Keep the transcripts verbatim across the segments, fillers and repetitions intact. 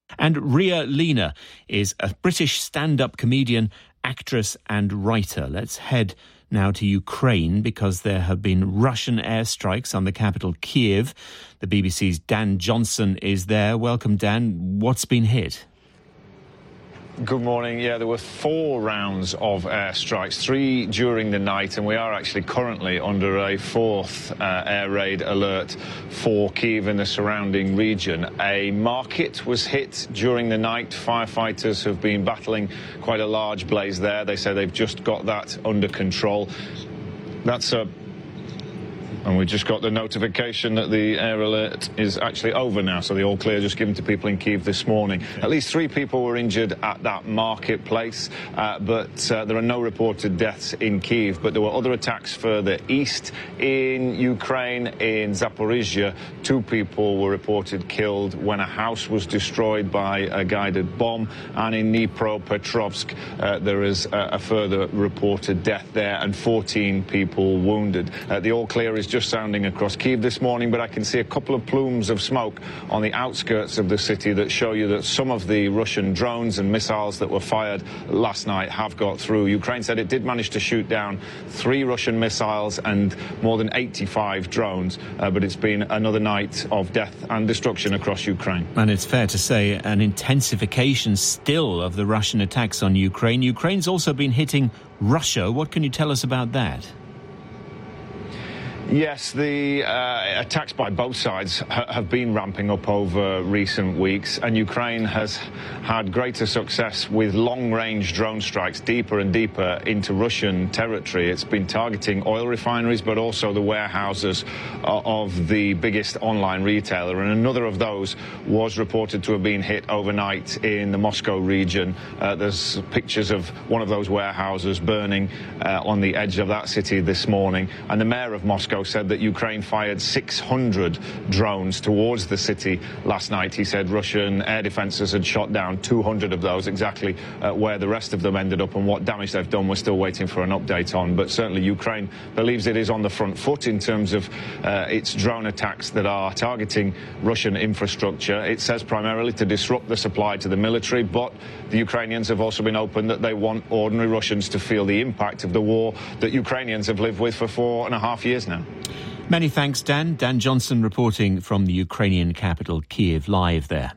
And Ria Lina is a British stand-up comedian, actress and writer. Let's head now to Ukraine because there have been Russian airstrikes on the capital, Kiev. The B B C's Dan Johnson is there. Welcome, Dan. What's been hit? Good morning. Yeah, there were four rounds of airstrikes, three during the night, and we are actually currently under a fourth uh, air raid alert for Kyiv and the surrounding region. A market was hit during the night. Firefighters have been battling quite a large blaze there. They say they've just got that under control. That's a And we just got the notification that the air alert is actually over now, so the all clear just given to people in Kyiv this morning. At least three people were injured at that marketplace, uh, but uh, there are no reported deaths in Kyiv. But there were other attacks further east in Ukraine, in Zaporizhia. Two people were reported killed when a house was destroyed by a guided bomb. And in Dnipropetrovsk, uh, there is a, a further reported death there and fourteen people wounded. Uh, the all clear is just sounding across Kyiv this morning, but I can see a couple of plumes of smoke on the outskirts of the city that show you that some of the Russian drones and missiles that were fired last night have got through. Ukraine said it did manage to shoot down three Russian missiles and more than eighty-five drones, uh, but it's been another night of death and destruction across Ukraine. And it's fair to say an intensification still of the Russian attacks on Ukraine. Ukraine's also been hitting Russia. What can you tell us about that? Yes, the uh, attacks by both sides ha- have been ramping up over recent weeks, and Ukraine has had greater success with long-range drone strikes deeper and deeper into Russian territory. It's been targeting oil refineries, but also the warehouses uh, of the biggest online retailer, and another of those was reported to have been hit overnight in the Moscow region. Uh, there's pictures of one of those warehouses burning uh, on the edge of that city this morning, and the mayor of Moscow said that Ukraine fired six hundred drones towards the city last night. He said Russian air defences had shot down two hundred of those. Exactly uh, where the rest of them ended up and what damage they've done, we're still waiting for an update on. But certainly Ukraine believes it is on the front foot in terms of uh, its drone attacks that are targeting Russian infrastructure. It says primarily to disrupt the supply to the military, but the Ukrainians have also been open that they want ordinary Russians to feel the impact of the war that Ukrainians have lived with for four and a half years now. Many thanks, Dan. Dan Johnson reporting from the Ukrainian capital, Kyiv, live there.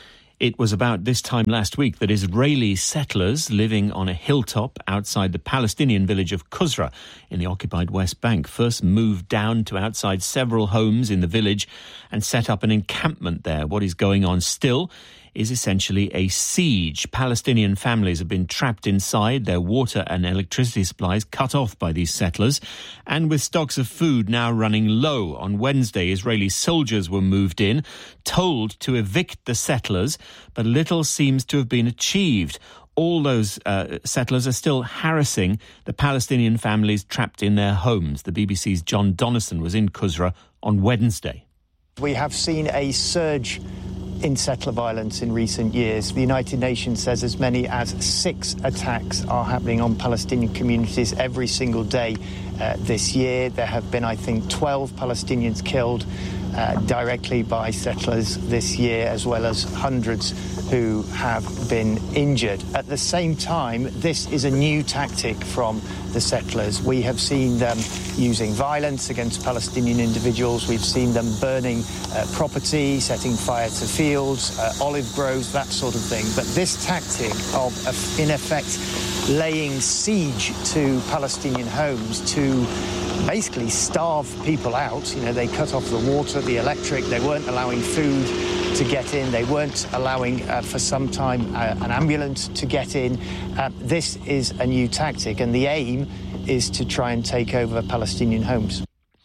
It was about this time last week that Israeli settlers living on a hilltop outside the Palestinian village of Qusra in the occupied West Bank first moved down to outside several homes in the village and set up an encampment there. What is going on still is essentially a siege. Palestinian families have been trapped inside, their water and electricity supplies cut off by these settlers, and with stocks of food now running low. On Wednesday, Israeli soldiers were moved in, told to evict the settlers, but little seems to have been achieved. All those uh, settlers are still harassing the Palestinian families trapped in their homes. The B B C's John Donnison was in Qusra on Wednesday. We have seen a surge in settler violence in recent years. The United Nations says as many as six attacks are happening on Palestinian communities every single day uh, this year. There have been, I think, twelve Palestinians killed uh, directly by settlers this year, as well as hundreds who have been injured. At the same time, this is a new tactic from the settlers. We have seen them using violence against Palestinian individuals. We've seen them burning uh, property, setting fire to fields, uh, olive groves, that sort of thing. But this tactic of, uh, in effect, laying siege to Palestinian homes to basically starve people out. You know, they cut off the water, the electric, they weren't allowing food to get in, they weren't allowing uh, for some time uh, an ambulance to get in. Uh, this is a new tactic, and the aim is to try and take over Palestinian homes.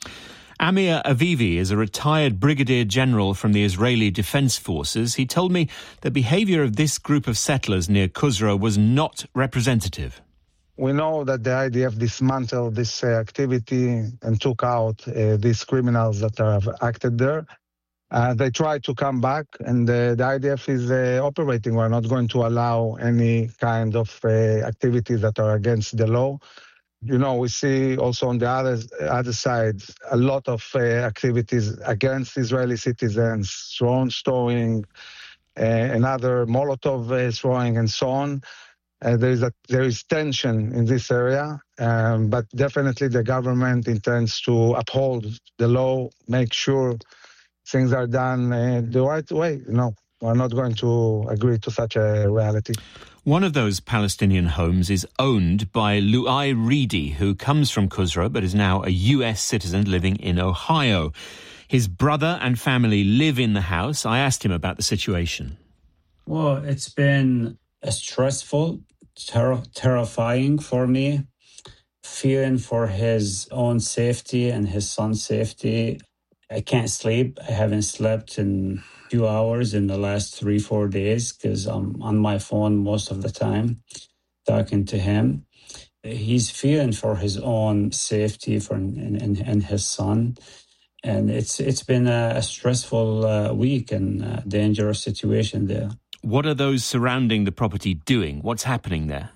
Amir Avivi is a retired brigadier general from the Israeli Defense Forces. He told me the behaviour of this group of settlers near Qusra was not representative. We know that the I D F dismantled this uh, activity and took out uh, these criminals that have acted there. Uh, they tried to come back, and uh, the I D F is uh, operating. We're not going to allow any kind of uh, activities that are against the law. You know, we see also on the other other side a lot of uh, activities against Israeli citizens, drone storing, uh, another Molotov uh, throwing, and so on. Uh, there is a, there is tension in this area, um, but definitely the government intends to uphold the law, make sure things are done uh, the right way. No, we're not going to agree to such a reality. One of those Palestinian homes is owned by Luai Reedy, who comes from Kusra but is now a U S citizen living in Ohio. His brother and family live in the house. I asked him about the situation. Well, it's been a stressful, ter- terrifying for me, fearing for his own safety and his son's safety. I can't sleep. I haven't slept in a few hours in the last three, four days because I'm on my phone most of the time talking to him. He's fearing for his own safety for and, and, and his son. And it's it's been a, a stressful uh, week and a dangerous situation there. What are those surrounding the property doing? What's happening there?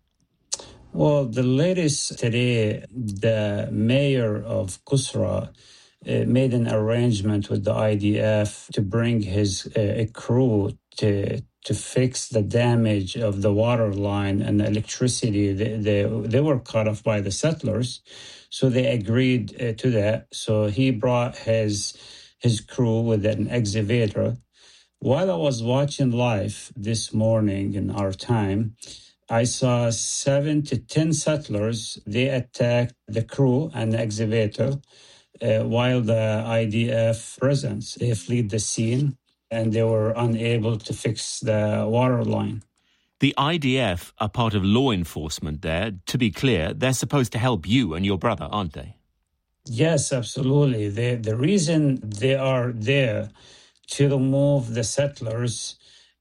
Well, the latest today, the mayor of Kusra uh, made an arrangement with the I D F to bring his uh, a crew to to fix the damage of the water line and the electricity. They, they, they were cut off by the settlers, so they agreed uh, to that. So he brought his his crew with an excavator. While I was watching live this morning in our time, I saw seven to ten settlers. They attacked the crew and the excavator uh, while the I D F presence. They fled the scene and they were unable to fix the water line. The I D F are part of law enforcement there. To be clear, they're supposed to help you and your brother, aren't they? Yes, absolutely. They, the reason they are there to remove the settlers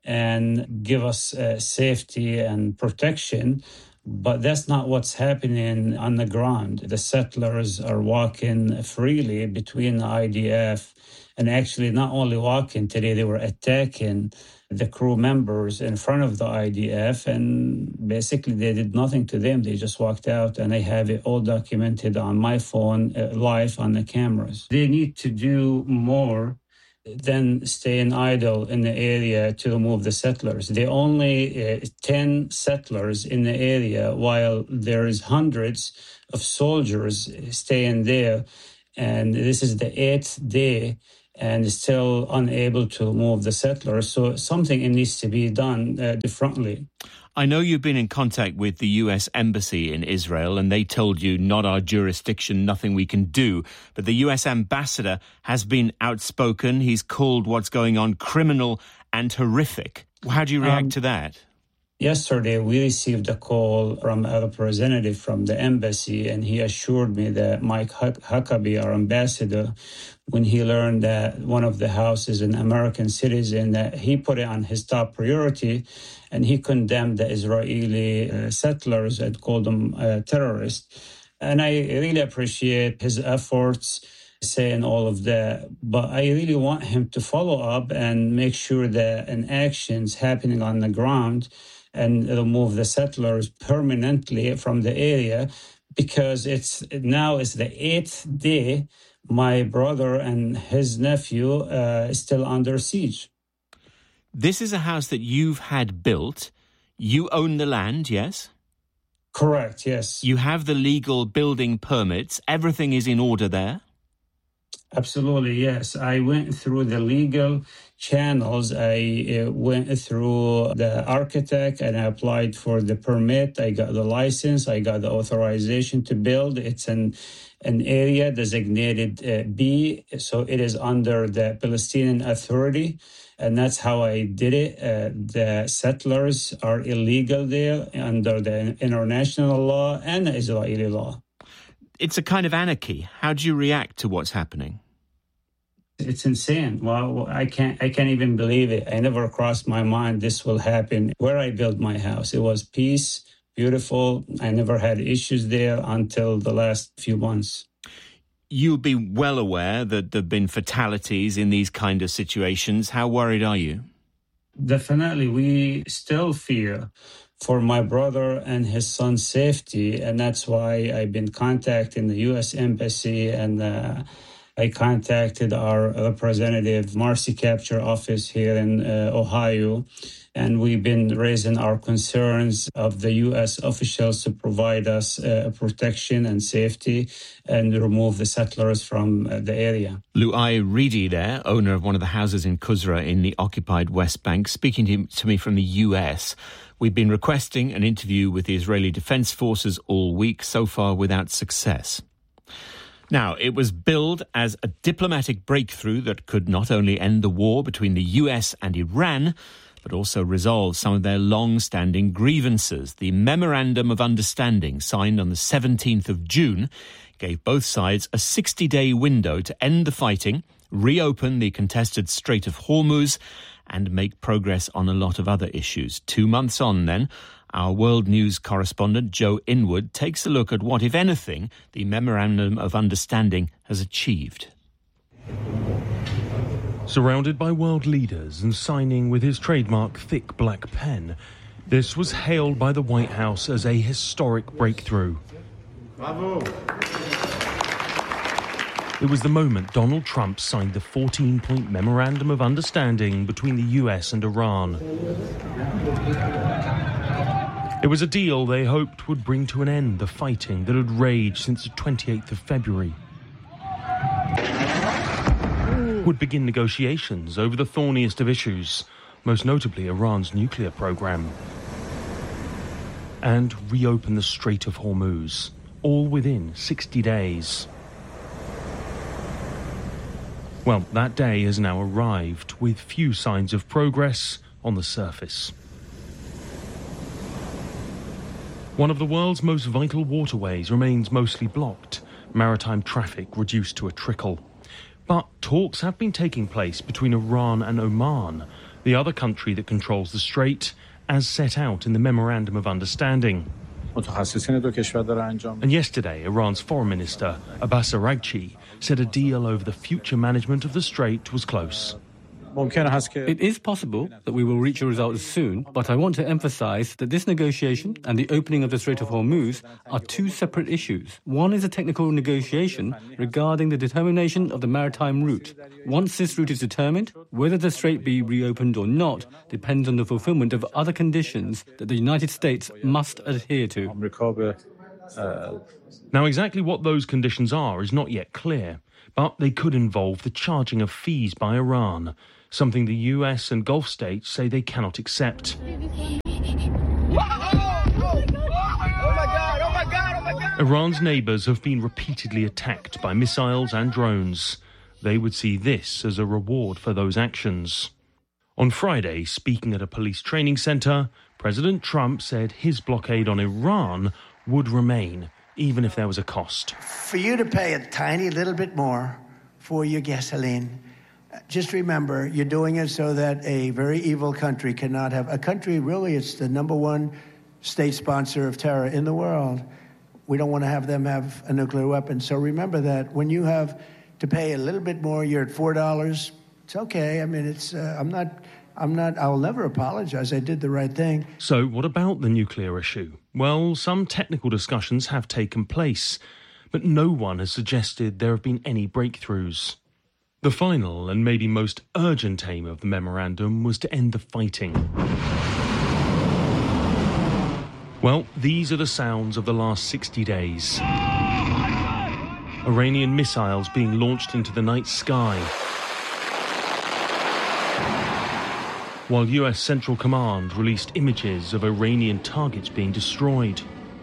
and give us uh, safety and protection, but that's not what's happening on the ground. The settlers are walking freely between the I D F and actually not only walking today, they were attacking the crew members in front of the I D F, and basically they did nothing to them. They just walked out, and I have it all documented on my phone, uh, live on the cameras. They need to do more than staying idle in the area to remove the settlers. There are only uh, ten settlers in the area, while there is hundreds of soldiers staying there. And this is the eighth day and still unable to move the settlers. So something needs to be done uh, differently. I know you've been in contact with the U S Embassy in Israel, and they told you, not our jurisdiction, nothing we can do. But the U S ambassador has been outspoken. He's called what's going on criminal and horrific. How do you react um, to that? Yesterday, we received a call from a representative from the embassy, and he assured me that Mike Huckabee, our ambassador, when he learned that one of the houses is an American citizen, that he put it on his top priority, and he condemned the Israeli uh, settlers and called them uh, terrorists. And I really appreciate his efforts saying all of that, but I really want him to follow up and make sure that an action's happening on the ground and remove the settlers permanently from the area, because it's now it's the eighth day my brother and his nephew uh, is still under siege. This is a house that you've had built. You own the land, yes? Correct, yes. You have the legal building permits. Everything is in order there? Absolutely, yes. I went through the legal channels. I uh, went through the architect and I applied for the permit. I got the license. I got the authorization to build. It's an an area designated uh, B, so it is under the Palestinian Authority, and that's how I did it. Uh, the settlers are illegal there under the international law and the Israeli law. It's a kind of anarchy. How do you react to what's happening? It's insane. Well, I can't I can't even believe it. I never crossed my mind this will happen where I built my house. It was peace, beautiful. I never had issues there until the last few months. You'll be well aware that there have been fatalities in these kind of situations. How worried are you? Definitely. We still fear for my brother and his son's safety, and that's why I've been contacting the U S Embassy and uh, I contacted our representative, Marcy Capture office here in uh, Ohio, and we've been raising our concerns of the U S officials to provide us uh, protection and safety and remove the settlers from uh, the area. Luai Reedy there, owner of one of the houses in Qusra in the occupied West Bank, speaking to, to me from the U S. We've been requesting an interview with the Israeli Defense Forces all week, so far without success. Now, it was billed as a diplomatic breakthrough that could not only end the war between the U S and Iran, but also resolve some of their long-standing grievances. The Memorandum of Understanding, signed on the seventeenth of June, gave both sides a sixty-day window to end the fighting, reopen the contested Strait of Hormuz, and make progress on a lot of other issues. Two months on, then, our World News correspondent Joe Inwood takes a look at what, if anything, the Memorandum of Understanding has achieved. Surrounded by world leaders and signing with his trademark thick black pen, this was hailed by the White House as a historic breakthrough. Bravo. It was the moment Donald Trump signed the fourteen-point Memorandum of Understanding between the U S and Iran. It was a deal they hoped would bring to an end the fighting that had raged since the twenty-eighth of February. Would begin negotiations over the thorniest of issues, most notably Iran's nuclear program, and reopen the Strait of Hormuz, all within sixty days. Well, that day has now arrived, with few signs of progress on the surface. One of the world's most vital waterways remains mostly blocked, maritime traffic reduced to a trickle. But talks have been taking place between Iran and Oman, the other country that controls the strait, as set out in the Memorandum of Understanding. And yesterday, Iran's Foreign Minister, Abbas Araghchi, said a deal over the future management of the strait was close. It is possible that we will reach a result soon, but I want to emphasize that this negotiation and the opening of the Strait of Hormuz are two separate issues. One is a technical negotiation regarding the determination of the maritime route. Once this route is determined, whether the strait be reopened or not depends on the fulfillment of other conditions that the United States must adhere to. Now, exactly what those conditions are is not yet clear, but they could involve the charging of fees by Iran, something the U S and Gulf states say they cannot accept. Iran's neighbours have been repeatedly attacked by missiles and drones. They would see this as a reward for those actions. On Friday, speaking at a police training centre, President Trump said his blockade on Iran would remain, even if there was a cost. For you to pay a tiny little bit more for your gasoline, just remember, you're doing it so that a very evil country cannot have... A country, really, it's the number one state sponsor of terror in the world. We don't want to have them have a nuclear weapon. So remember that when you have to pay a little bit more, you're at four dollars. It's okay. I mean, it's... Uh, I'm not... I'm not, I'll never apologize. I did the right thing. So what about the nuclear issue? Well, some technical discussions have taken place, but no one has suggested there have been any breakthroughs. The final and maybe most urgent aim of the memorandum was to end the fighting. Well, these are the sounds of the last sixty days. Iranian missiles being launched into the night sky, while U S Central Command released images of Iranian targets being destroyed.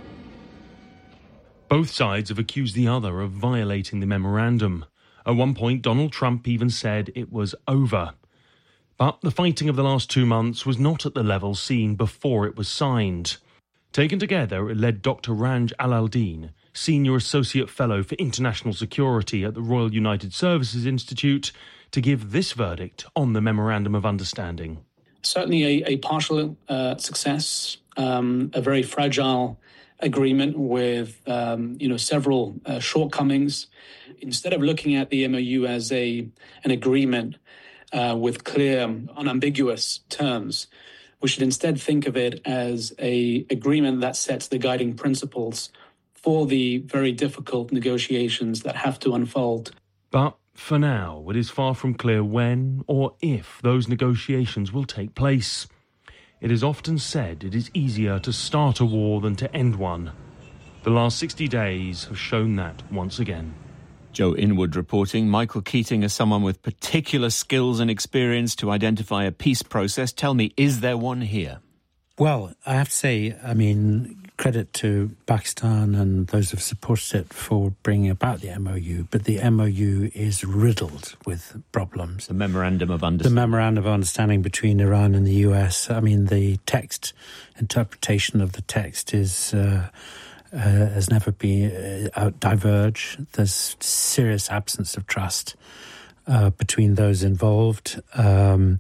Both sides have accused the other of violating the memorandum. At one point, Donald Trump even said it was over. But the fighting of the last two months was not at the level seen before it was signed. Taken together, it led Doctor Ranj Al-Aldin, Senior Associate Fellow for International Security at the Royal United Services Institute, to give this verdict on the Memorandum of Understanding. Certainly a, a partial uh, success, um, a very fragile agreement with, um, you know, several uh, shortcomings. Instead of looking at the M O U as a an agreement uh, with clear, unambiguous terms, we should instead think of it as a agreement that sets the guiding principles for the very difficult negotiations that have to unfold. But For now, it is far from clear when or if those negotiations will take place. It is often said it is easier to start a war than to end one. The last sixty days have shown that once again. Joe Inwood reporting. Michael Keating, as someone with particular skills and experience to identify a peace process, tell me, is there one here? Well, I have to say, I mean, credit to Pakistan and those who have supported it for bringing about the M O U, but the M O U is riddled with problems. The Memorandum of Understanding. The Memorandum of Understanding between Iran and the U S. I mean, the text, interpretation of the text is... Uh, Uh, has never been uh, out diverge. There's serious absence of trust uh, between those involved. Um,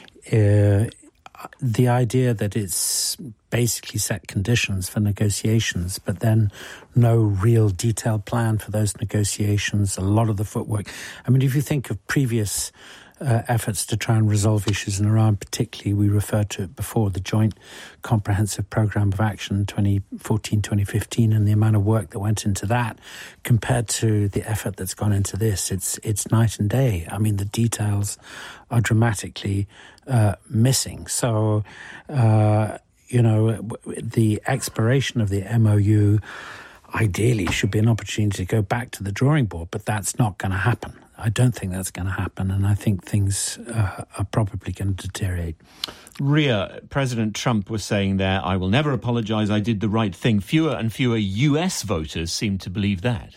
uh, the idea that it's basically set conditions for negotiations, but then no real detailed plan for those negotiations, a lot of the footwork. I mean, if you think of previous Uh, efforts to try and resolve issues in Iran, particularly, we referred to it before, the Joint Comprehensive Programme of Action twenty fourteen to twenty fifteen, and the amount of work that went into that compared to the effort that's gone into this, it's it's night and day. I mean, the details are dramatically uh, missing. So, uh, you know, the exploration of the M O U ideally should be an opportunity to go back to the drawing board, but that's not going to happen. I don't think that's going to happen, and I think things uh, are probably going to deteriorate. Ria, President Trump was saying there, I will never apologise, I did the right thing. Fewer and fewer U S voters seem to believe that.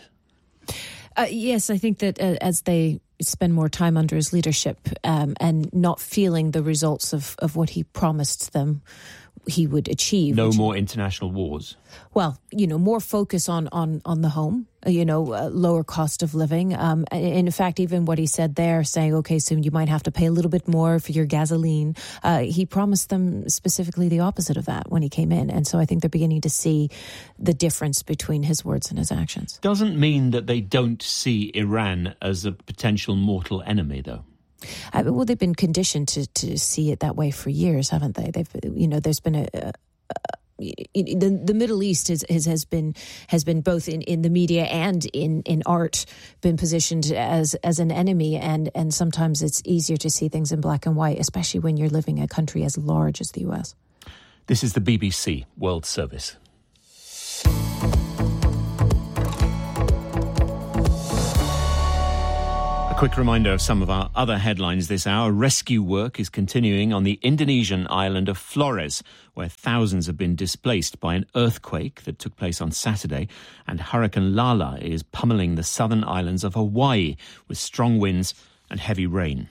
Uh, yes, I think that uh, as they spend more time under his leadership um, and not feeling the results of, of what he promised them he would achieve. No more international wars. Well, you know, more focus on, on, on the home, you know, uh, lower cost of living. Um, and in fact, even what he said there, saying, OK, so you might have to pay a little bit more for your gasoline. Uh, he promised them specifically the opposite of that when he came in. And so I think they're beginning to see the difference between his words and his actions. Doesn't mean that they don't see Iran as a potential mortal enemy, though. Uh, well, they've been conditioned to, to see it that way for years, haven't they? They've, you know, there's been a, a, a the the Middle East is, is, has been has been both in, in the media and in, in art been positioned as as an enemy, and and sometimes it's easier to see things in black and white, especially when you're living in a country as large as the U S. This is the B B C World Service. Quick reminder of some of our other headlines this hour. Rescue work is continuing on the Indonesian island of Flores, where thousands have been displaced by an earthquake that took place on Saturday, and Hurricane Lala is pummeling the southern islands of Hawaii with strong winds and heavy rain.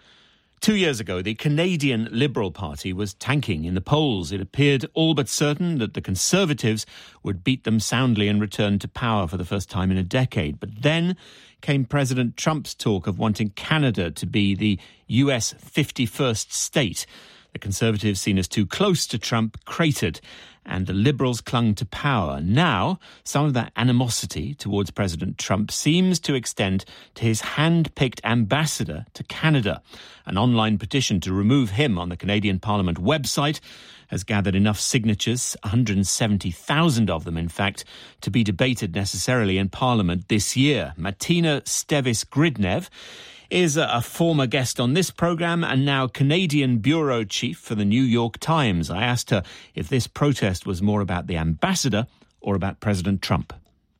Two years ago, the Canadian Liberal Party was tanking in the polls. It appeared all but certain that the Conservatives would beat them soundly and return to power for the first time in a decade. But then came President Trump's talk of wanting Canada to be the U S fifty-first state. The Conservatives, seen as too close to Trump, cratered, and the Liberals clung to power. Now, some of that animosity towards President Trump seems to extend to his hand-picked ambassador to Canada. An online petition to remove him on the Canadian Parliament website has gathered enough signatures, one hundred seventy thousand of them, in fact, to be debated necessarily in Parliament this year. Martina Stevis-Gridnev is a former guest on this programme and now Canadian bureau chief for the New York Times. I asked her if this protest was more about the ambassador or about President Trump.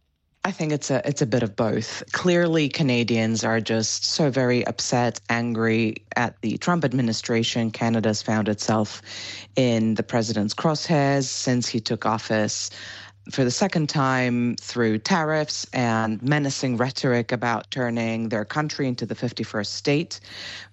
I think it's a it's a bit of both. Clearly, Canadians are just so very upset, angry at the Trump administration. Canada's found itself in the president's crosshairs since he took office for the second time through tariffs and menacing rhetoric about turning their country into the fifty-first state.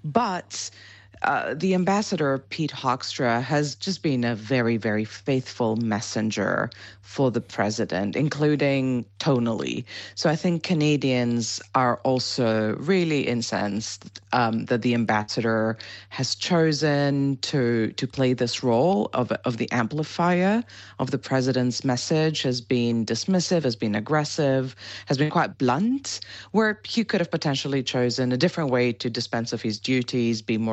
But Uh, the ambassador, Pete Hoekstra, has just been a very, very faithful messenger for the president, including tonally. So I think Canadians are also really incensed um, that the ambassador has chosen to to play this role of, of the amplifier of the president's message, has been dismissive, has been aggressive, has been quite blunt, where he could have potentially chosen a different way to dispense of his duties, be more of a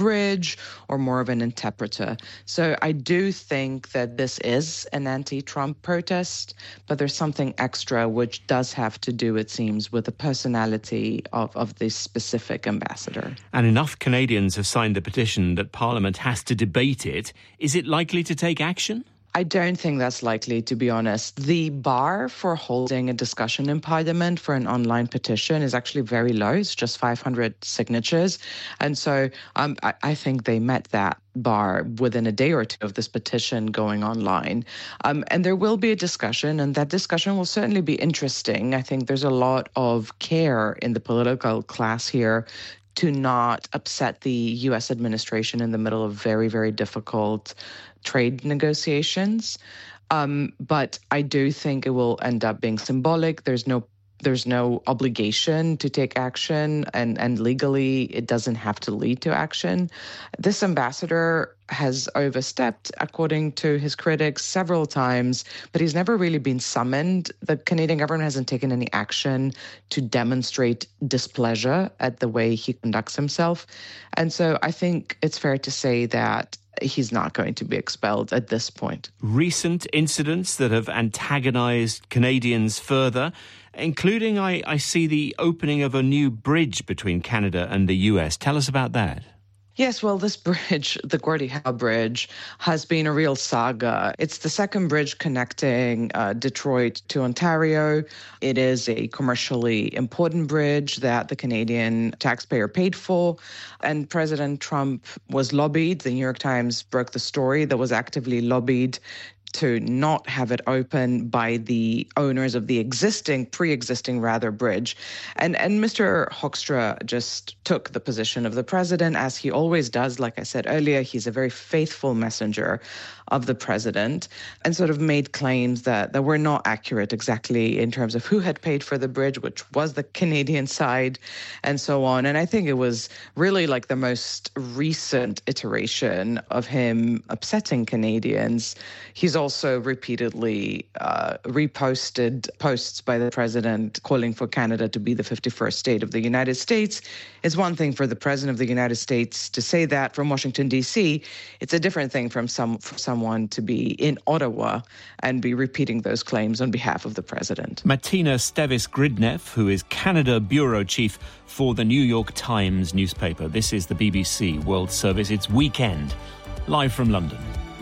bridge or more of an interpreter. So I do think that this is an anti-Trump protest, but there's something extra which does have to do, it seems, with the personality of, of this specific ambassador. And enough Canadians have signed the petition that Parliament has to debate it. Is it likely to take action? I don't think that's likely, to be honest. The bar for holding a discussion in Parliament for an online petition is actually very low. It's just five hundred signatures. And so um, I, I think they met that bar within a day or two of this petition going online. Um, and there will be a discussion, and that discussion will certainly be interesting. I think there's a lot of care in the political class here to not upset the U S administration in the middle of very, very difficult trade negotiations. Um, but I do think it will end up being symbolic. There's no There's no obligation to take action, and, and legally it doesn't have to lead to action. This ambassador has overstepped, according to his critics, several times, but he's never really been summoned. The Canadian government hasn't taken any action to demonstrate displeasure at the way he conducts himself. And so I think it's fair to say that he's not going to be expelled at this point. Recent incidents that have antagonized Canadians further, including, I, I see, the opening of a new bridge between Canada and the U S. Tell us about that. Yes, well, this bridge, the Gordie Howe Bridge, has been a real saga. It's the second bridge connecting uh, Detroit to Ontario. It is a commercially important bridge that the Canadian taxpayer paid for. And President Trump was lobbied. The New York Times broke the story that was actively lobbied to not have it open by the owners of the existing, pre-existing rather, bridge. And and Mister Hoekstra just took the position of the president, as he always does. Like I said earlier, he's a very faithful messenger of the president, and sort of made claims that, that were not accurate exactly in terms of who had paid for the bridge, which was the Canadian side, and so on. And I think it was really like the most recent iteration of him upsetting Canadians. He's also repeatedly uh, reposted posts by the president calling for Canada to be the fifty-first state of the United States. It's one thing for the president of the United States to say that from Washington, D C. It's a different thing from some for someone to be in Ottawa and be repeating those claims on behalf of the president. Martina Stevis-Gridneff, who is Canada Bureau Chief for the New York Times newspaper. This is the B B C World Service. It's Weekend, live from London.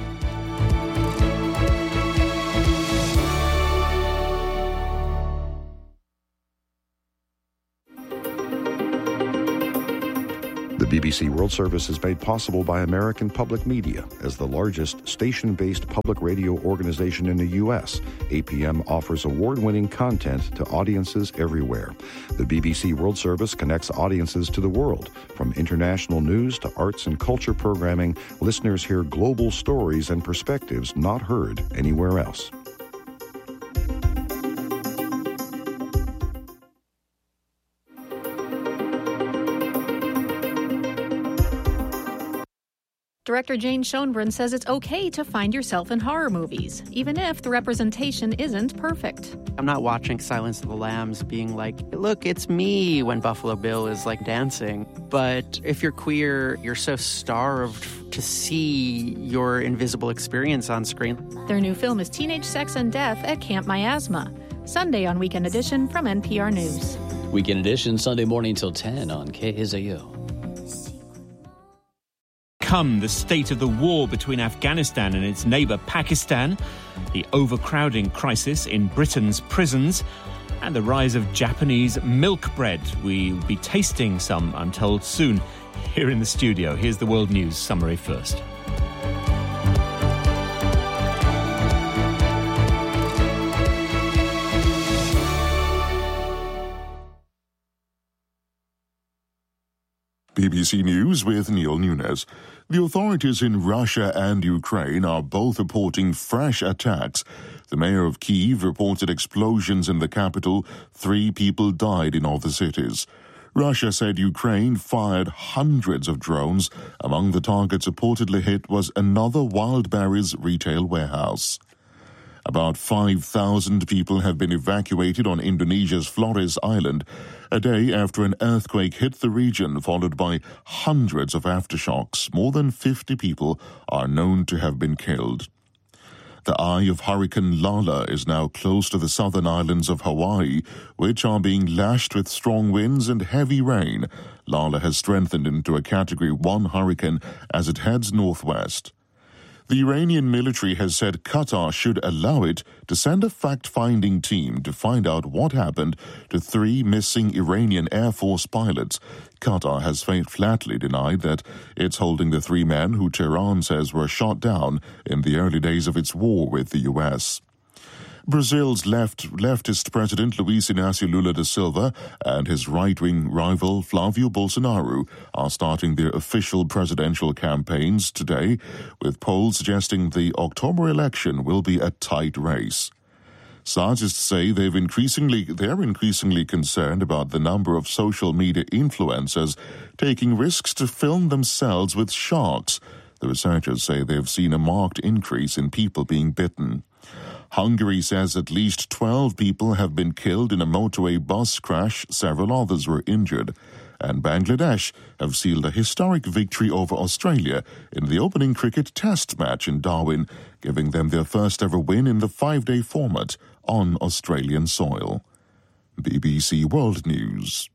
The B B C World Service is made possible by American Public Media. As the largest station-based public radio organization in the U S, A P M offers award-winning content to audiences everywhere. The B B C World Service connects audiences to the world. From international news to arts and culture programming, listeners hear global stories and perspectives not heard anywhere else. Director Jane Schoenbrunn says it's okay to find yourself in horror movies, even if the representation isn't perfect. I'm not watching Silence of the Lambs being like, look, it's me, when Buffalo Bill is like dancing. But if you're queer, you're so starved to see your invisible experience on screen. Their new film is Teenage Sex and Death at Camp Miasma, Sunday on Weekend Edition from N P R News. Weekend Edition, Sunday morning till ten on K S A O. Come the state of the war between Afghanistan and its neighbour Pakistan, the overcrowding crisis in Britain's prisons, and the rise of Japanese milk bread. We'll be tasting some, I'm told, soon here in the studio. Here's the World News summary first. B B C News with Neil Nunes. The authorities in Russia and Ukraine are both reporting fresh attacks. The mayor of Kyiv reported explosions in the capital. Three people died in other cities. Russia said Ukraine fired hundreds of drones. Among the targets reportedly hit was another Wildberries retail warehouse. About five thousand people have been evacuated on Indonesia's Flores Island a day after an earthquake hit the region, followed by hundreds of aftershocks. More than fifty people are known to have been killed. The eye of Hurricane Lala is now close to the southern islands of Hawaii, which are being lashed with strong winds and heavy rain. Lala has strengthened into a Category one hurricane as it heads northwest. The Iranian military has said Qatar should allow it to send a fact-finding team to find out what happened to three missing Iranian Air Force pilots. Qatar has flatly denied that it's holding the three men who Tehran says were shot down in the early days of its war with the U S. Brazil's left leftist president Luiz Inácio Lula da Silva and his right-wing rival Flávio Bolsonaro are starting their official presidential campaigns today, with polls suggesting the October election will be a tight race. Scientists say they've increasingly, they're increasingly concerned about the number of social media influencers taking risks to film themselves with sharks. The researchers say they've seen a marked increase in people being bitten. Hungary says at least twelve people have been killed in a motorway bus crash. Several others were injured. And Bangladesh have sealed a historic victory over Australia in the opening cricket test match in Darwin, giving them their first ever win in the five-day format on Australian soil. B B C World News.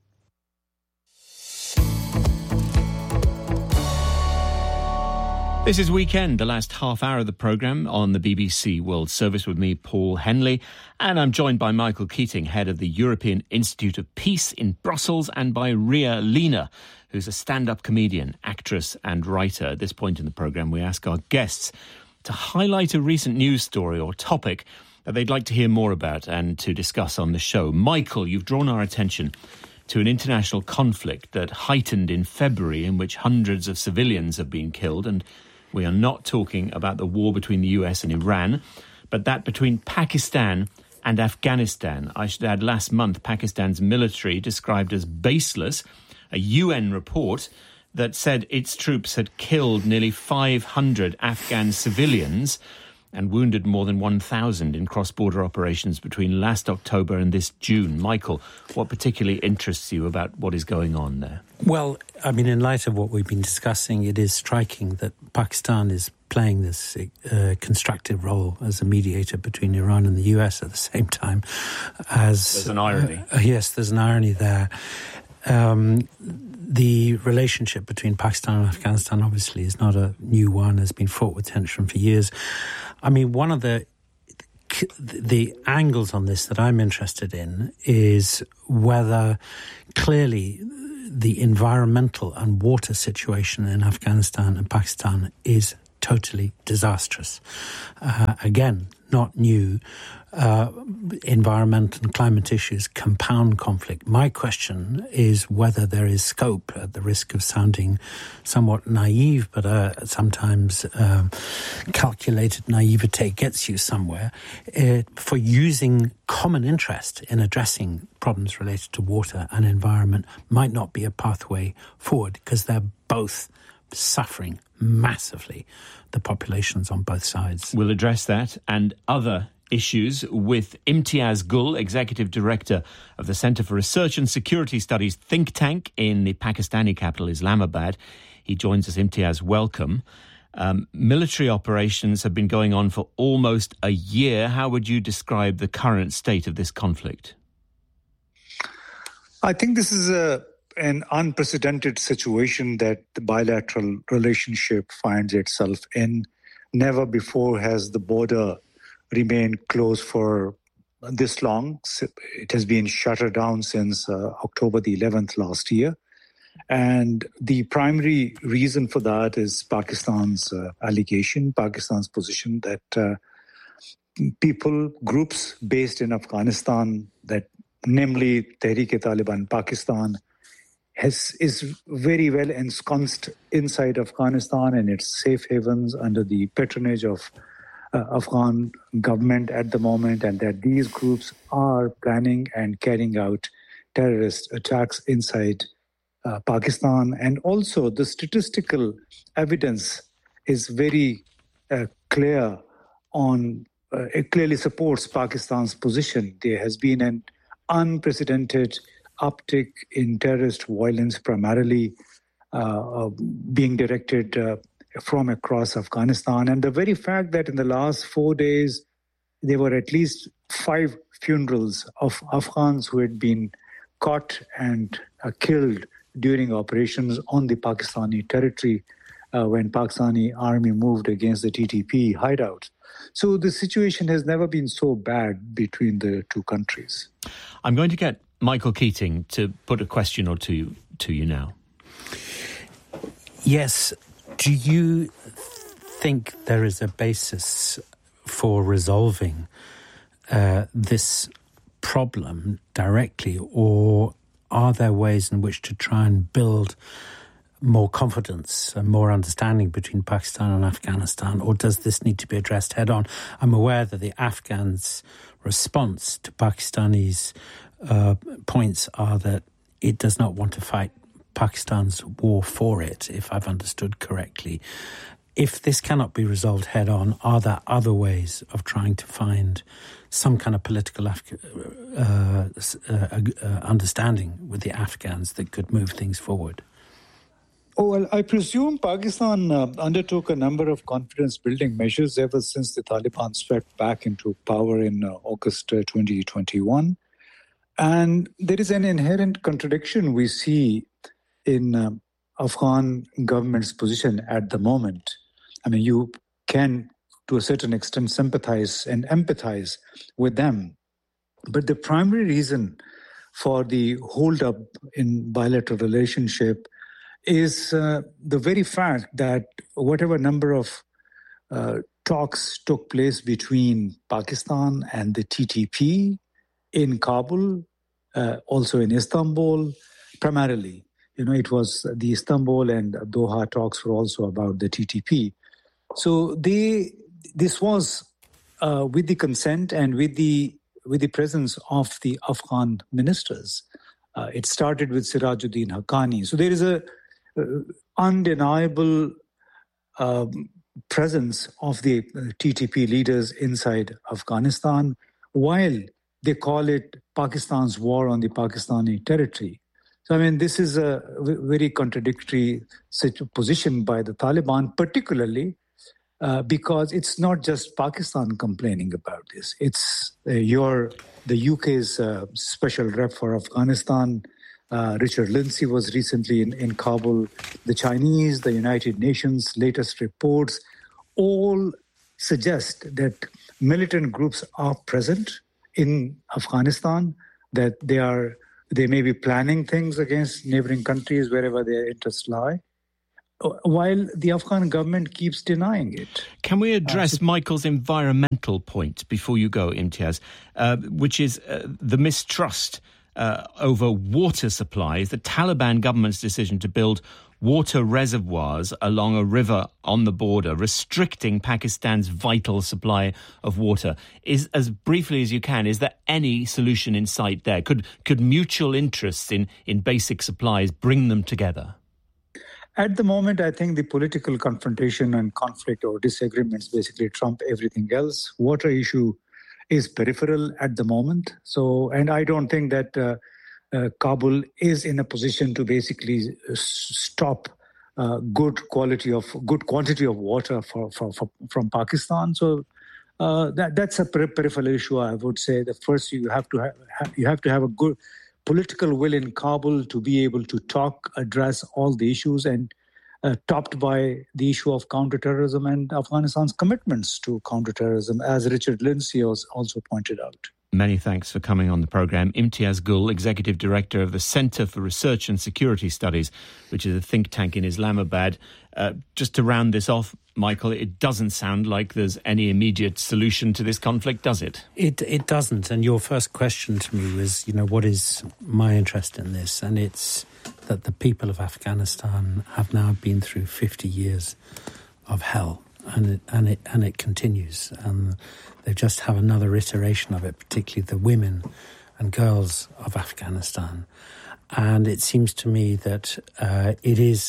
This is Weekend, the last half hour of the programme on the B B C World Service with me, Paul Henley, and I'm joined by Michael Keating, head of the European Institute of Peace in Brussels, and by Ria Lina, who's a stand-up comedian, actress and writer. At this point in the programme, we ask our guests to highlight a recent news story or topic that they'd like to hear more about and to discuss on the show. Michael, you've drawn our attention to an international conflict that heightened in February, in which hundreds of civilians have been killed, and we are not talking about the war between the U S and Iran, but that between Pakistan and Afghanistan. I should add, last month, Pakistan's military described as baseless a U N report that said its troops had killed nearly five hundred Afghan civilians and wounded more than one thousand in cross-border operations between last October and this June. Michael, what particularly interests you about what is going on there? Well, I mean, in light of what we've been discussing, it is striking that Pakistan is playing this uh, constructive role as a mediator between Iran and the U S at the same time as... There's an irony. Uh, yes, there's an irony there. Um, the relationship between Pakistan and Afghanistan obviously is not a new one, has been fraught with tension for years. I mean, one of the the angles on this that I'm interested in is whether clearly the environmental and water situation in Afghanistan and Pakistan is totally disastrous. Uh, again, not new. Uh, environment and climate issues compound conflict. My question is whether there is scope, at the risk of sounding somewhat naive, but uh, sometimes um, calculated naivete gets you somewhere, uh, for using common interest in addressing problems related to water and environment might not be a pathway forward, because they're both suffering massively, the populations on both sides. We'll address that and other issues with Imtiaz Gul, Executive Director of the Centre for Research and Security Studies think tank in the Pakistani capital, Islamabad. He joins us. Imtiaz, welcome. Um, military operations have been going on for almost a year. How would you describe the current state of this conflict? I think this is a an unprecedented situation that the bilateral relationship finds itself in. Never before has the border remained closed for this long. It has been shuttered down since uh, October the eleventh last year. And the primary reason for that is Pakistan's uh, allegation, Pakistan's position that uh, people, groups based in Afghanistan, that namely Tehreek-e-Taliban Pakistan, has is very well ensconced inside Afghanistan and its safe havens under the patronage of uh, Afghan government at the moment, and that these groups are planning and carrying out terrorist attacks inside uh, Pakistan. And also the statistical evidence is very uh, clear on uh, it clearly supports Pakistan's position. There has been an unprecedented uptick in terrorist violence, primarily uh, uh, being directed uh, from across Afghanistan. And the very fact that in the last four days, there were at least five funerals of Afghans who had been caught and uh, killed during operations on the Pakistani territory uh, when Pakistani army moved against the T T P hideouts. So the situation has never been so bad between the two countries. I'm going to get Michael Keating to put a question or two to you now. Yes. Do you think there is a basis for resolving uh, this problem directly, or are there ways in which to try and build more confidence and more understanding between Pakistan and Afghanistan, or does this need to be addressed head on? I'm aware that the Afghans' response to Pakistanis' uh, points are that it does not want to fight Pakistan's war for it, if I've understood correctly. If this cannot be resolved head on, are there other ways of trying to find some kind of political Af- uh, uh, uh, understanding with the Afghans that could move things forward? Oh, well, I presume Pakistan uh, undertook a number of confidence-building measures ever since the Taliban swept back into power in uh, August uh, twenty twenty-one. And there is an inherent contradiction we see in uh, Afghan government's position at the moment. I mean, you can, to a certain extent, sympathize and empathize with them. But the primary reason for the hold-up in bilateral relationship is uh, the very fact that whatever number of uh, talks took place between Pakistan and the T T P in Kabul, uh, also in Istanbul, primarily, you know, it was the Istanbul and Doha talks were also about the T T P. So they, this was uh, with the consent and with the with the presence of the Afghan ministers. Uh, it started with Sirajuddin Haqqani. So there is a uh, undeniable um, presence of the uh, T T P leaders inside Afghanistan, while they call it Pakistan's war on the Pakistani territory. So, I mean, this is a very contradictory position by the Taliban, particularly uh, because it's not just Pakistan complaining about this. It's uh, your the U K's uh, special rep for Afghanistan, uh, Richard Lindsay, was recently in, in Kabul. The Chinese, the United Nations' latest reports all suggest that militant groups are present in Afghanistan, that they are They may be planning things against neighboring countries wherever their interests lie, while the Afghan government keeps denying it. Can we address uh, so- Michael's environmental point before you go, Imtiaz, uh, which is uh, the mistrust uh, over water supplies, the Taliban government's decision to build water reservoirs along a river on the border, restricting Pakistan's vital supply of water. Is, as briefly as you can, is there any solution in sight there? Could could mutual interests in, in basic supplies bring them together? At the moment, I think the political confrontation and conflict or disagreements basically trump everything else. Water issue is peripheral at the moment. So, and I don't think that uh, Uh, Kabul is in a position to basically stop uh, good quality of good quantity of water for, for, for from Pakistan. So uh, that that's a peripheral issue. I would say that first you have to have, you have to have a good political will in Kabul to be able to talk, address all the issues, and uh, topped by the issue of counterterrorism and Afghanistan's commitments to counterterrorism, as Richard Lindsay also pointed out. Many thanks for coming on the programme. Imtiaz Gul, Executive Director of the Centre for Research and Security Studies, which is a think tank in Islamabad. Uh, just to round this off, Michael, it doesn't sound like there's any immediate solution to this conflict, does it? It it doesn't. And your first question to me was, you know, what is my interest in this? And it's that the people of Afghanistan have now been through fifty years of hell. And it, and it and it continues. And they just have another iteration of it, particularly the women and girls of Afghanistan. And it seems to me that uh, it is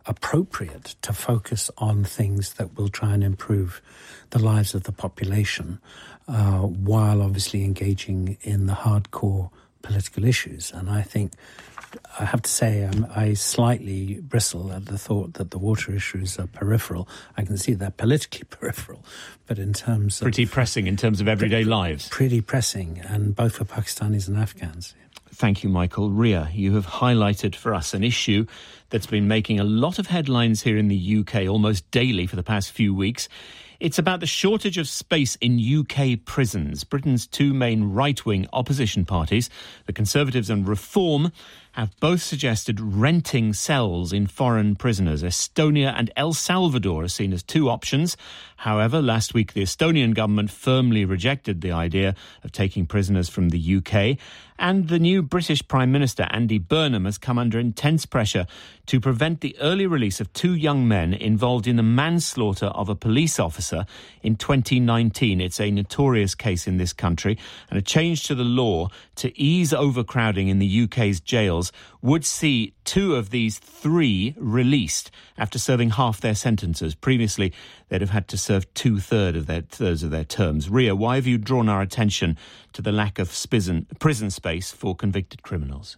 appropriate to focus on things that will try and improve the lives of the population, uh, while obviously engaging in the hardcore political issues. And I think, I have to say, um, I slightly bristle at the thought that the water issues are peripheral. I can see they're politically peripheral, but in terms of... Pretty pressing in terms of everyday lives. Pretty pressing, and both for Pakistanis and Afghans. Thank you, Michael. Ria, you have highlighted for us an issue that's been making a lot of headlines here in the U K almost daily for the past few weeks. It's about the shortage of space in U K prisons. Britain's two main right-wing opposition parties, the Conservatives and Reform, have both suggested renting cells in foreign prisoners. Estonia and El Salvador are seen as two options. However, last week the Estonian government firmly rejected the idea of taking prisoners from the U K. And the new British Prime Minister, Andy Burnham, has come under intense pressure to prevent the early release of two young men involved in the manslaughter of a police officer in twenty nineteen. It's a notorious case in this country, and a change to the law to ease overcrowding in the U K's jails would see two of these three released after serving half their sentences. Previously, they'd have had to serve two-thirds of their, thirds of their terms. Ria, why have you drawn our attention to the lack of prison, prison space for convicted criminals?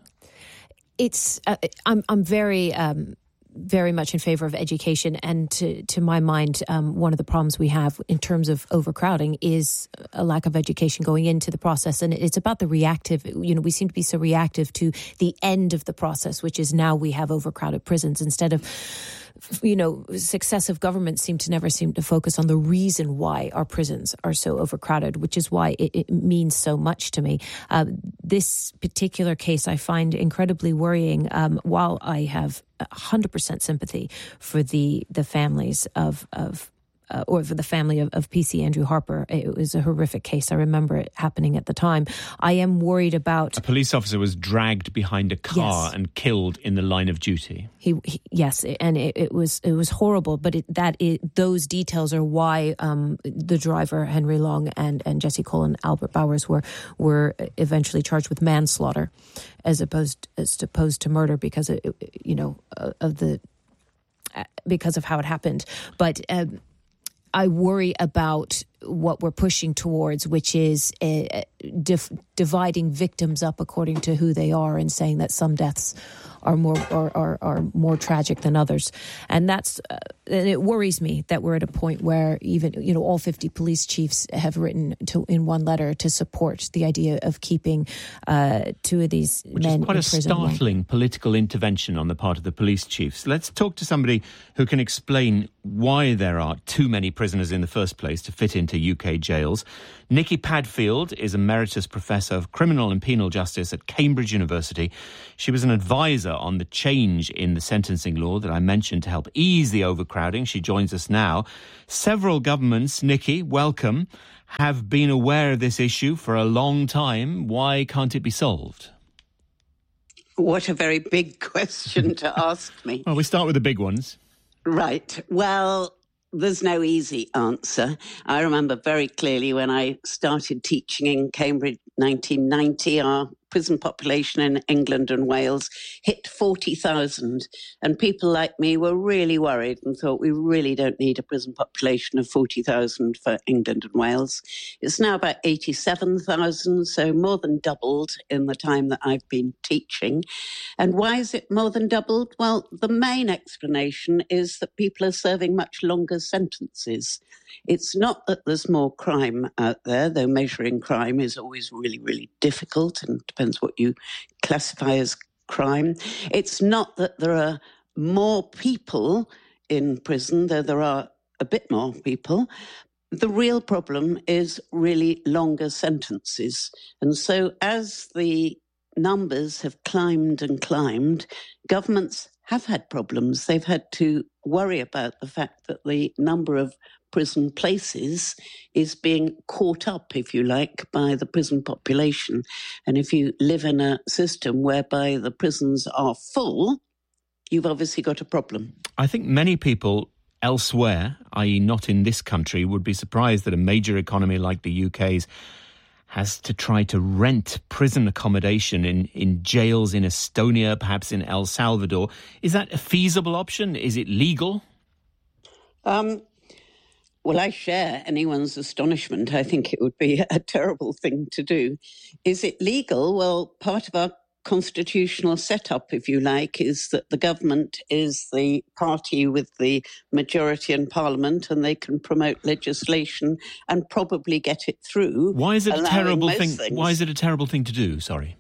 It's uh, I'm I'm very um, very much in favor of education, and to to my mind, um, one of the problems we have in terms of overcrowding is a lack of education going into the process, and it's about the reactive. You know, we seem to be so reactive to the end of the process, which is now we have overcrowded prisons, instead of, you know, successive governments seem to never seem to focus on the reason why our prisons are so overcrowded, which is why it, it means so much to me. Uh, this particular case I find incredibly worrying. Um, while I have one hundred percent sympathy for the the families of of Uh, or for the family of, of P C Andrew Harper. It was a horrific case. I remember it happening at the time. I am worried about... A police officer was dragged behind a car yes. and killed in the line of duty. He, he yes, and it, it was it was horrible. But it, that it, those details are why um, the driver Henry Long and, and Jesse Cole and Albert Bowers were were eventually charged with manslaughter, as opposed as opposed to murder, because it, you know of the because of how it happened. But Um, I worry about what we're pushing towards, which is uh, dif- dividing victims up according to who they are, and saying that some deaths are more are, are, are more tragic than others. And that's uh, and it worries me that we're at a point where even, you know, all fifty police chiefs have written to in one letter to support the idea of keeping uh, two of these Which men is quite in a prison. startling political intervention on the part of the police chiefs. Let's talk to somebody who can explain why there are too many prisoners in the first place to fit into U K jails. Nikki Padfield is Emeritus Professor of Criminal and Penal Justice at Cambridge University. She was an advisor on the change in the sentencing law that I mentioned to help ease the overcrowding. She joins us now. Several governments, Nikki, welcome, have been aware of this issue for a long time. Why can't it be solved? What a very big question to ask me. Well, we start with the big ones. Right. Well, there's no easy answer. I remember very clearly when I started teaching in Cambridge nineteen ninety, our prison population in England and Wales hit forty thousand. And people like me were really worried and thought we really don't need a prison population of forty thousand for England and Wales. It's now about eighty-seven thousand, so more than doubled in the time that I've been teaching. And why is it more than doubled? Well, the main explanation is that people are serving much longer sentences. It's not that there's more crime out there, though measuring crime is always really, really difficult and depends what you classify as crime. It's not that there are more people in prison, though there are a bit more people. The real problem is really longer sentences. And so as the numbers have climbed and climbed, governments have had problems. They've had to worry about the fact that the number of prison places is being caught up, if you like, by the prison population. And if you live in a system whereby the prisons are full, you've obviously got a problem. I think many people elsewhere, that is not in this country, would be surprised that a major economy like the U K's has to try to rent prison accommodation in, in jails in Estonia, perhaps in El Salvador. Is that a feasible option? Is it legal? Um, well, I share anyone's astonishment. I think it would be a terrible thing to do. Is it legal? Well, part of our constitutional setup, if you like, is that the government is the party with the majority in Parliament, and they can promote legislation and probably get it through. Why is it a terrible thing? Things. Why is it a terrible thing to do? Sorry.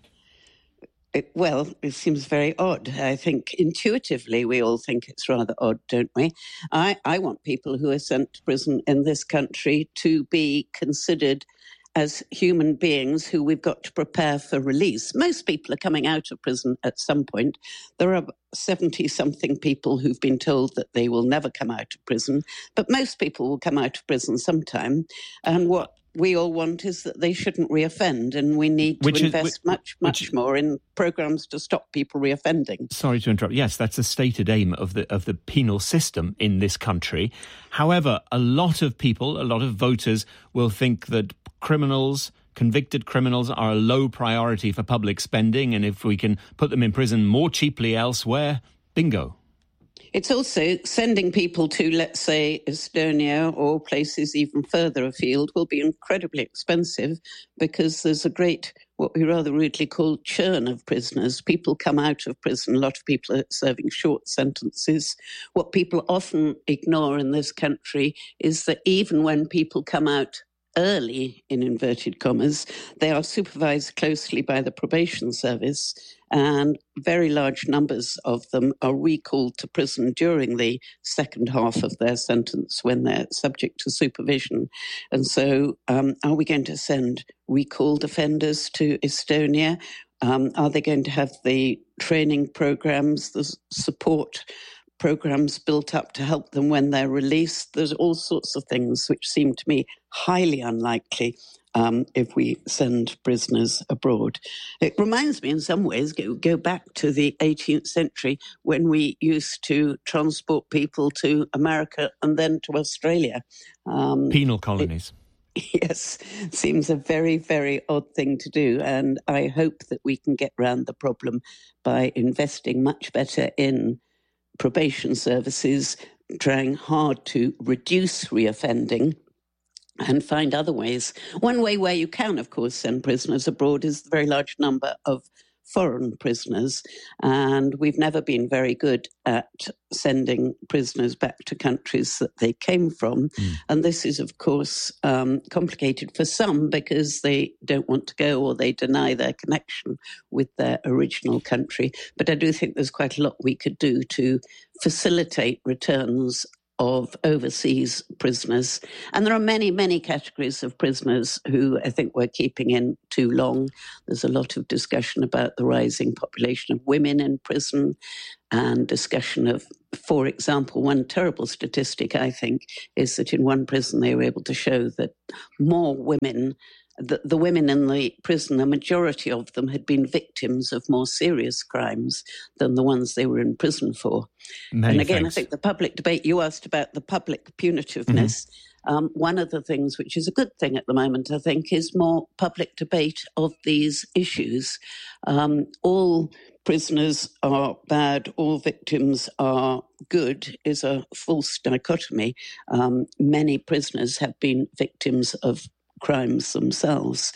It, well, it seems very odd. I think intuitively we all think it's rather odd, don't we? I, I want people who are sent to prison in this country to be considered as human beings who we've got to prepare for release. Most people are coming out of prison at some point. There are seventy-something people who've been told that they will never come out of prison, but most people will come out of prison sometime. And what we all want is that they shouldn't reoffend, and we need to which invest is, which, much, much which, more in programmes to stop people reoffending. Sorry to interrupt. Yes, that's the stated aim of the of the penal system in this country. However, a lot of people, a lot of voters will think that criminals, convicted criminals, are a low priority for public spending, and if we can put them in prison more cheaply elsewhere, bingo. It's also sending people to, let's say, Estonia or places even further afield will be incredibly expensive, because there's a great, what we rather rudely call churn of prisoners. People come out of prison. A lot of people are serving short sentences. What people often ignore in this country is that even when people come out early, in inverted commas, they are supervised closely by the probation service, and very large numbers of them are recalled to prison during the second half of their sentence when they're subject to supervision. And so um, are we going to send recalled offenders to Estonia? Um, are they going to have the training programs, the support programs built up to help them when they're released? There's all sorts of things which seem to me highly unlikely um, if we send prisoners abroad. It reminds me in some ways, go, go back to the eighteenth century when we used to transport people to America and then to Australia. Um, Penal colonies. It, Yes, seems a very, very odd thing to do. And I hope that we can get round the problem by investing much better in probation services, trying hard to reduce reoffending and find other ways. One way where you can, of course, send prisoners abroad is the very large number of foreign prisoners, and we've never been very good at sending prisoners back to countries that they came from. Mm. And this is, of course, um, complicated for some because they don't want to go or they deny their connection with their original country. But I do think there's quite a lot we could do to facilitate returns of overseas prisoners. And there are many, many categories of prisoners who I think we're keeping in too long. There's a lot of discussion about the rising population of women in prison and discussion of, for example, one terrible statistic, I think, is that in one prison they were able to show that more women The, the women in the prison, the majority of them had been victims of more serious crimes than the ones they were in prison for. Many and again, thanks. I think the public debate, you asked about the public punitiveness. Mm-hmm. Um, one of the things, which is a good thing at the moment, I think, is more public debate of these issues. Um, all prisoners are bad, all victims are good is a false dichotomy. Um, many prisoners have been victims of crimes themselves.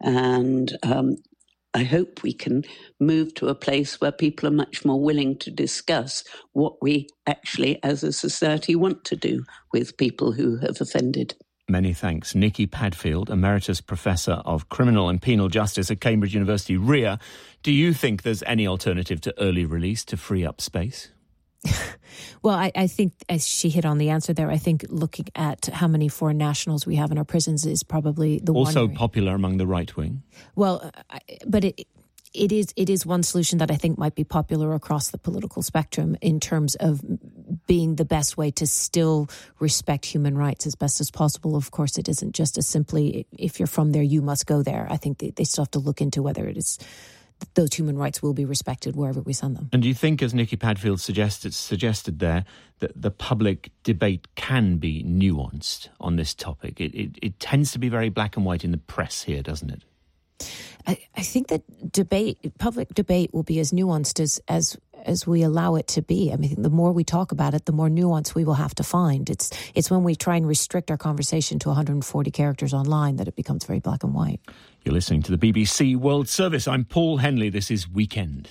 And um, I hope we can move to a place where people are much more willing to discuss what we actually as a society want to do with people who have offended. Many thanks. Nikki Padfield, Emeritus Professor of Criminal and Penal Justice at Cambridge University, R I A. Do you think there's any alternative to early release to free up space? Well, I, I think, as she hit on the answer there, I think looking at how many foreign nationals we have in our prisons is probably the also one. Also popular among the right wing. Well, I, but it it is it is one solution that I think might be popular across the political spectrum in terms of being the best way to still respect human rights as best as possible. Of course, it isn't just as simply, if you're from there, you must go there. I think they, they still have to look into whether it is those human rights will be respected wherever we send them. And do you think, as Nikki Padfield suggested, suggested there, that the public debate can be nuanced on this topic? It, it, it tends to be very black and white in the press here, doesn't it? I, I think that debate, public debate, will be as nuanced as as as we allow it to be. I mean, the more we talk about it, the more nuance we will have to find. It's it's when we try and restrict our conversation to one hundred forty characters online that it becomes very black and white. You're listening to the B B C World Service. I'm Paul Henley. This is Weekend.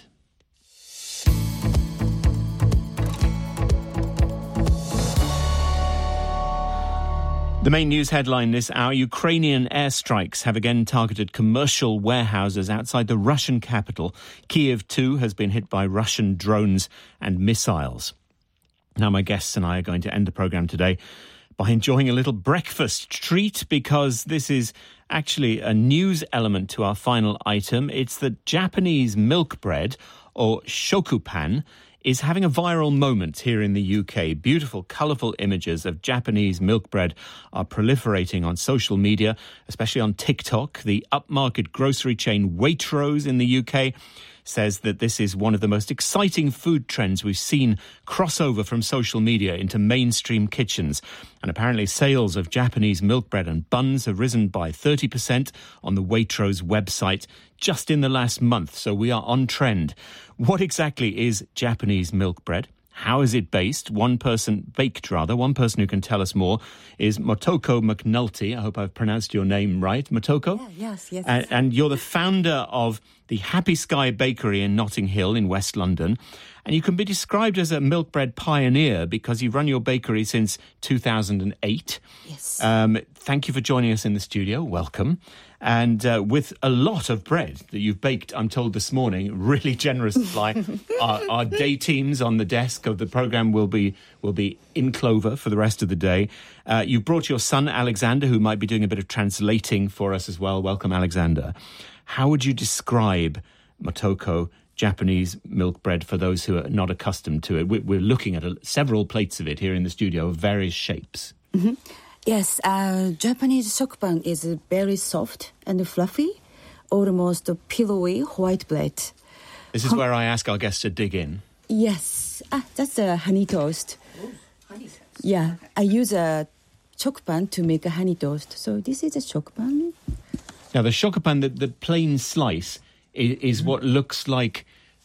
The main news headline this hour: Ukrainian airstrikes have again targeted commercial warehouses outside the Russian capital. Kiev, too, has been hit by Russian drones and missiles. Now, my guests and I are going to end the programme today by enjoying a little breakfast treat, because this is actually a news element to our final item. It's that Japanese milk bread, or shokupan, is having a viral moment here in the U K. Beautiful, colourful images of Japanese milk bread are proliferating on social media, especially on TikTok. The upmarket grocery chain Waitrose in the U K says that this is one of the most exciting food trends we've seen cross over from social media into mainstream kitchens. And apparently sales of Japanese milk bread and buns have risen by thirty percent on the Waitrose website just in the last month. So we are on trend. What exactly is Japanese milk bread? How is it based? One person, baked rather, one person who can tell us more is Motoko McNulty. I hope I've pronounced your name right. Motoko? Yeah, yes, yes. And, and you're the founder of the Happy Sky Bakery in Notting Hill in West London. And you can be described as a milk bread pioneer because you've run your bakery since two thousand eight. Yes. Um, thank you for joining us in the studio. Welcome. And uh, with a lot of bread that you've baked, I'm told this morning, really generous supply. our, our day teams on the desk of the programme will be will be in clover for the rest of the day. Uh, you've brought your son, Alexander, who might be doing a bit of translating for us as well. Welcome, Alexander. How would you describe Motoko Japanese milk bread for those who are not accustomed to it? We're looking at a, several plates of it here in the studio of various shapes. Mm-hmm. Yes, uh, Japanese shokupan is very soft and fluffy, almost pillowy white bread. This is Hum- where I ask our guests to dig in. Yes, ah, that's a honey toast. Oh, honey toast. Yeah, I use a shokupan to make a honey toast. So this is a shokupan. Now, the shokupan, the, the plain slice, is, is what looks like,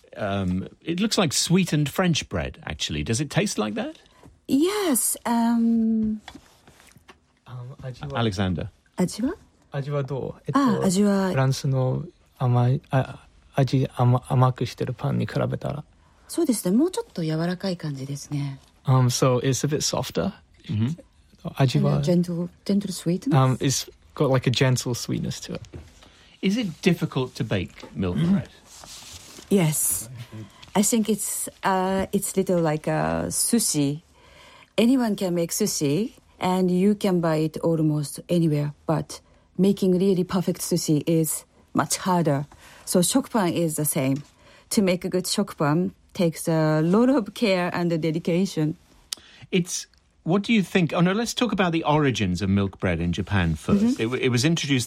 um, it looks like sweetened French bread, actually. Does it taste like that? Yes. Um, Alexander. 味は味はどうえっと、 あ、味はフランスの甘いあ味 甘, 甘くしてるパンに比べたらそうですねもうちょっと柔らかい感じですね Um, so it's a bit softer. Mm-hmm. 味は gentle, gentle sweetness. Um, it's got like a gentle sweetness to it. Is it difficult to bake milk bread? Yes. I think it's uh, it's little like a sushi. Anyone can make sushi, and you can buy it almost anywhere. But making really perfect sushi is much harder. So shokupan is the same. To make a good shokupan takes a lot of care and dedication. It's... What do you think? Oh, no, let's talk about the origins of milk bread in Japan first. Mm-hmm. It, it was introduced